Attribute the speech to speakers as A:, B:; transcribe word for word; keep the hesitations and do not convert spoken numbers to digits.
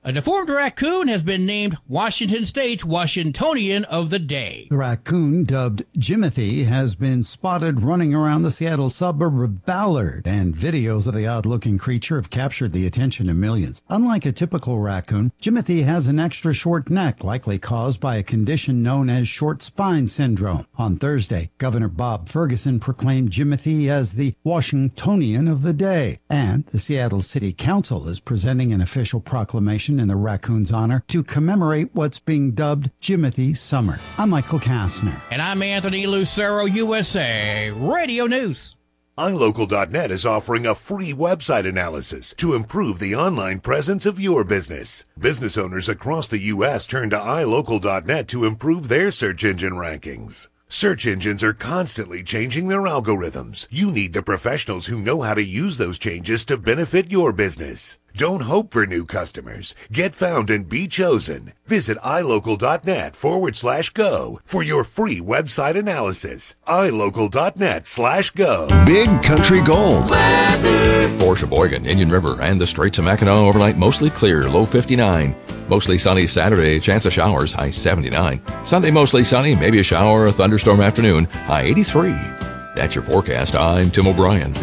A: A deformed raccoon has been named Washington State's Washingtonian of the Day.
B: The raccoon, dubbed Jimothy, has been spotted running around the Seattle suburb of Ballard, and videos of the odd-looking creature have captured the attention of millions. Unlike a typical raccoon, Jimothy has an extra short neck, likely caused by a condition known as short spine syndrome. On Thursday, Governor Bob Ferguson proclaimed Jimothy as the Washingtonian of the Day, and the Seattle City Council is presenting an official proclamation in the raccoon's honor to commemorate what's being dubbed Jimothy Summer. I'm Michael Kastner.
A: And I'm Anthony Lucero, U S A Radio News.
C: i local dot net is offering a free website analysis to improve the online presence of your business. Business owners across the U S turn to i local dot net to improve their search engine rankings. Search engines are constantly changing their algorithms. You need the professionals who know how to use those changes to benefit your business. Don't hope for new customers. Get found and be chosen. Visit i local dot net forward slash go for your free website analysis. i local dot net slash go.
D: Big Country Gold.
E: Weather. For Sheboygan, Indian River, and the Straits of Mackinac overnight, mostly clear, low fifty-nine. Mostly sunny Saturday, chance of showers, high seventy-nine. Sunday, mostly sunny, maybe a shower or a thunderstorm afternoon, high eighty-three. That's your forecast. I'm Tim O'Brien.